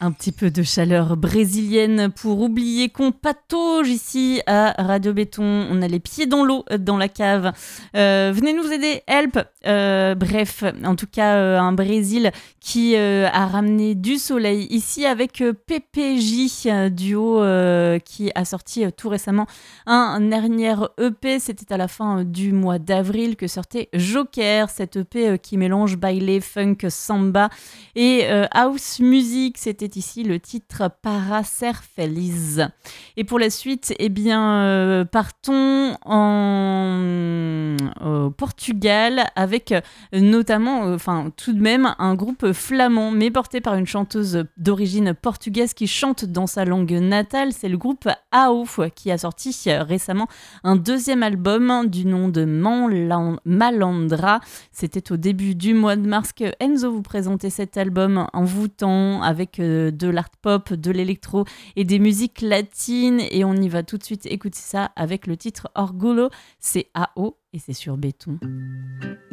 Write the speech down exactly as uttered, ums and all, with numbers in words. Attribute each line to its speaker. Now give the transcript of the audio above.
Speaker 1: Un petit peu de chaleur brésilienne pour oublier qu'on patauge ici à Radio Béton. On a les pieds dans l'eau dans la cave. Euh, venez nous aider, help. Euh, bref, en tout cas, euh, un Brésil qui euh, a ramené du soleil ici avec euh, P P J, euh, duo euh, qui a sorti euh, tout récemment un dernier E P. C'était à la fin euh, du mois d'avril que sortait Joker, cet E P euh, qui mélange baile, funk, samba et euh, house music. C'était ici le titre Para Ser Feliz. Et pour la suite, eh bien, euh, partons en, au Portugal avec euh, notamment, euh, enfin tout de même, un groupe flamand, mais porté par une chanteuse d'origine portugaise qui chante dans sa langue natale. C'est le groupe A O qui a sorti euh, récemment un deuxième album du nom de Manlan- Malandra. C'était au début du mois de mars que Enzo vous présentait cet album envoûtant avec euh, de l'art pop, de l'électro et des musiques latines. Et on y va tout de suite écouter ça avec le titre Orgulho. C'est A O et c'est sur Béton.